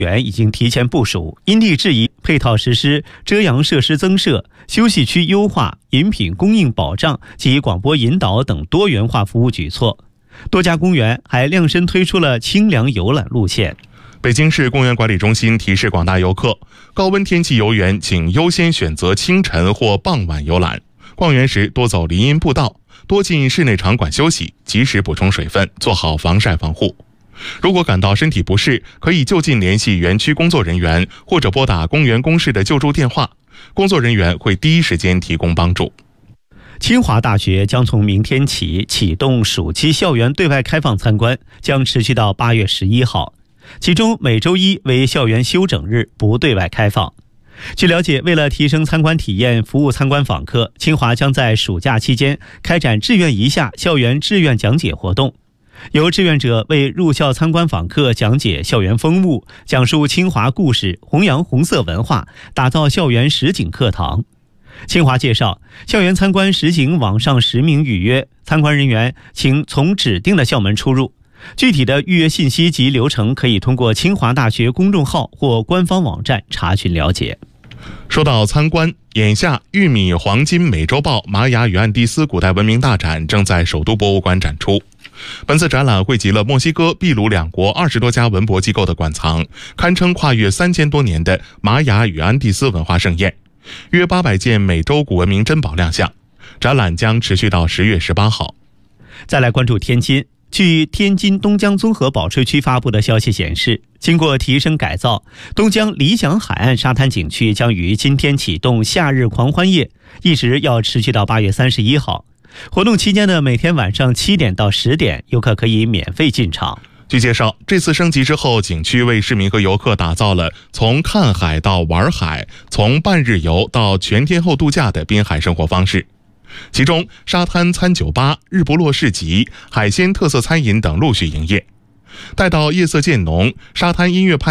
园已经提前部署，因地制宜配套实施遮阳设施增设、休息区优化、饮品供应保障及广播引导等多元化服务举措。多家公园还量身推出了清凉游览路线。 北京市公园管理中心提示广大游客，高温天气游园请优先选择清晨或傍晚游览，逛园时多走林荫步道，多进室内场馆休息，及时补充水分，做好防晒防护。如果感到身体不适，可以就近联系园区工作人员或者拨打公园公示的救助电话，工作人员会第一时间提供帮助。 清华大学将从明天起启动暑期校园对外开放参观，将持续到8月11号，其中每周一为校园休整日，不对外开放。据了解，为了提升参观体验，服务参观访客，清华将在暑假期间开展志愿一下校园志愿讲解活动，由志愿者为入校参观访客讲解校园风物，讲述清华故事，弘扬红色文化，打造校园实景课堂。清华介绍，校园参观实行网上实名预约，参观人员请从指定的校门出入。具体的预约信息及流程可以通过清华大学公众号或官方网站查询了解。 说到参观，眼下玉米黄金美洲豹玛雅与安第斯古代文明大展正在首都博物馆展出。本次展览汇集了墨西哥、秘鲁两国20多家文博机构的馆藏，堪称跨越3000多年的玛雅与安第斯文化盛宴，约800件美洲古文明珍宝亮相。展览将持续到10月18号。 再来关注天津。据天津东江综合保税区发布的消息显示，经过提升改造，东江理想海岸沙滩景区将于今天启动夏日狂欢夜，一直要持续到8月31号。活动期间的每天晚上7点到10点，游客可以免费进场。 据介绍，这次升级之后，景区为市民和游客打造了从看海到玩海，从半日游到全天候度假的滨海生活方式。其中沙滩餐酒吧、日不落市集、海鲜特色餐饮等陆续营业。待到夜色渐浓，沙滩音乐派